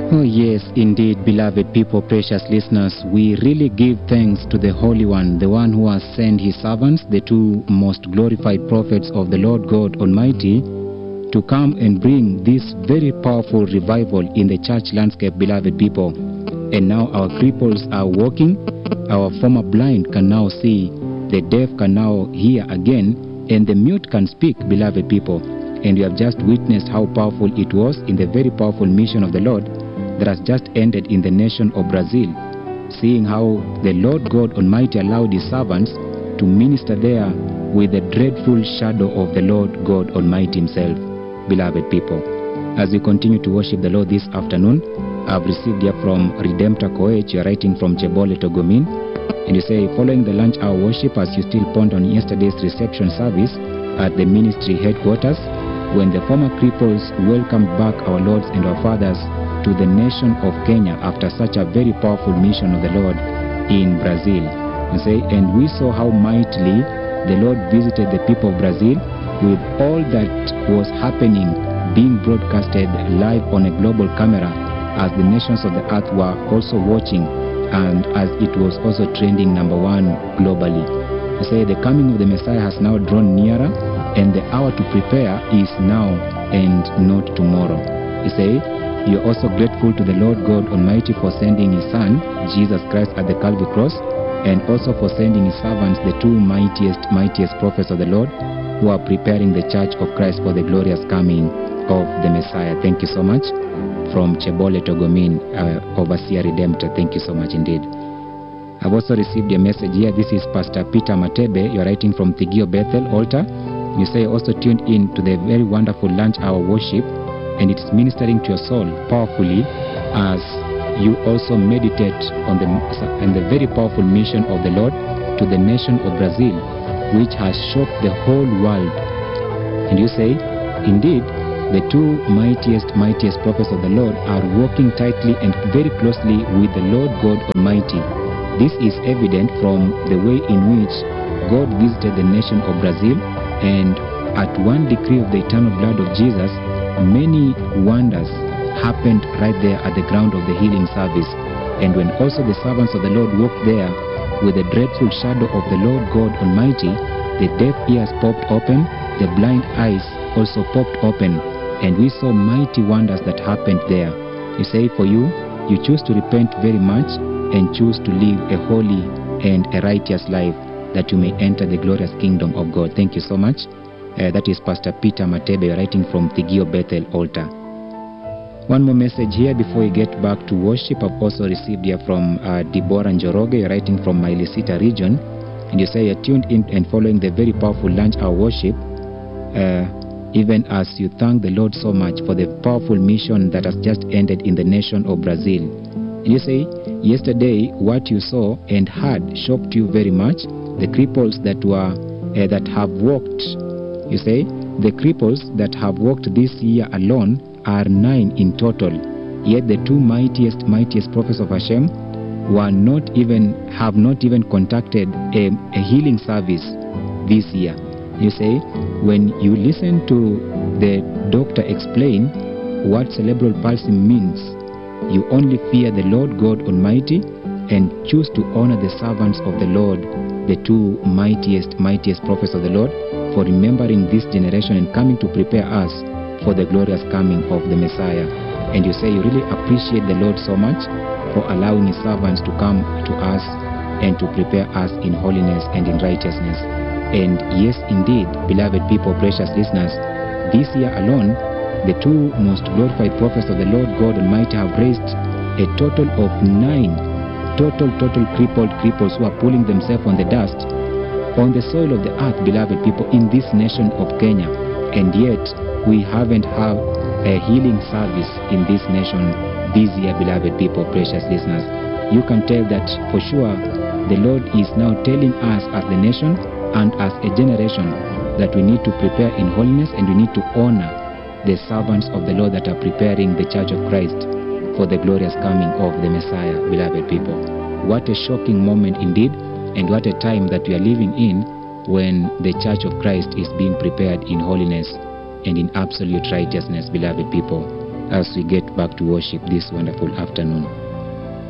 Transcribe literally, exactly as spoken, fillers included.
Oh, yes, indeed, beloved people, precious listeners. We really give thanks to the Holy One, the one who has sent his servants, the two most glorified prophets of the Lord God Almighty, to come and bring this very powerful revival in the church landscape, beloved people. And now our cripples are walking, our former blind can now see, the deaf can now hear again, and the mute can speak, beloved people. And we have just witnessed how powerful it was in the very powerful mission of the Lord that has just ended in the nation of Brazil, seeing how the Lord God Almighty allowed his servants to minister there with the dreadful shadow of the Lord God Almighty himself, beloved people. As we continue to worship the Lord this afternoon, I've received here from Redemptor Koech, you're writing from Chebole, Togomin, and you say, following the lunch hour worship, as you still ponder on yesterday's reception service at the ministry headquarters, when the former cripples welcomed back our lords and our fathers to the nation of Kenya after such a very powerful mission of the Lord in Brazil. You say, and we saw how mightily the Lord visited the people of Brazil with all that was happening being broadcasted live on a global camera as the nations of the earth were also watching and as it was also trending number one globally. You say, the coming of the Messiah has now drawn nearer and the hour to prepare is now and not tomorrow. You say, you're also grateful to the Lord God Almighty for sending his Son, Jesus Christ, at the Calvary cross, and also for sending his servants, the two mightiest, mightiest prophets of the Lord, who are preparing the church of Christ for the glorious coming of the Messiah. Thank you so much. From Chebole, Togomin, uh, Overseer Redemptor. Thank you so much indeed. I've also received a message here. This is Pastor Peter Matebe. You're writing from Tigio Bethel Altar. You say also tuned in to the very wonderful lunch hour worship, and it's ministering to your soul powerfully as you also meditate on the, on the very powerful mission of the Lord to the nation of Brazil, which has shocked the whole world. And you say, indeed, the two mightiest, mightiest prophets of the Lord are working tightly and very closely with the Lord God Almighty. This is evident from the way in which God visited the nation of Brazil, and at one decree of the eternal blood of Jesus, many wonders happened right there at the ground of the healing service. And when also the servants of the Lord walked there with the dreadful shadow of the Lord God Almighty, the deaf ears popped open, the blind eyes also popped open, and we saw mighty wonders that happened there. You say, for you, you choose to repent very much and choose to live a holy and a righteous life that you may enter the glorious kingdom of God. Thank you so much. Uh, that is Pastor Peter Matebe, writing from Tigio Bethel Altar. One more message here before we get back to worship. I've also received here from uh, Deborah Njoroge, writing from Mailisita region. And you say you're tuned in and following the very powerful lunch hour worship, uh, even as you thank the Lord so much for the powerful mission that has just ended in the nation of Brazil. And you say, yesterday what you saw and heard shocked you very much. The cripples that were uh, that have walked, you say, the cripples that have walked this year alone are nine in total. Yet the two mightiest, mightiest prophets of Hashem were not even, have not even conducted a, a healing service this year. You say, when you listen to the doctor explain what cerebral palsy means, you only fear the Lord God Almighty and choose to honor the servants of the Lord, the two mightiest, mightiest prophets of the Lord, for remembering this generation and coming to prepare us for the glorious coming of the Messiah. And you say you really appreciate the Lord so much for allowing his servants to come to us and to prepare us in holiness and in righteousness. And yes, indeed, beloved people, precious listeners, this year alone, the two most glorified prophets of the Lord God Almighty have raised a total of nine total, total crippled cripples who are pulling themselves on the dust on the soil of the earth, beloved people, in this nation of Kenya. And yet, we haven't had a healing service in this nation this year, beloved people, precious listeners. You can tell that for sure the Lord is now telling us as the nation and as a generation that we need to prepare in holiness and we need to honor the servants of the Lord that are preparing the church of Christ for the glorious coming of the Messiah, beloved people. What a shocking moment indeed, and what a time that we are living in when the church of Christ is being prepared in holiness and in absolute righteousness, beloved people. as we get back to worship this wonderful afternoon.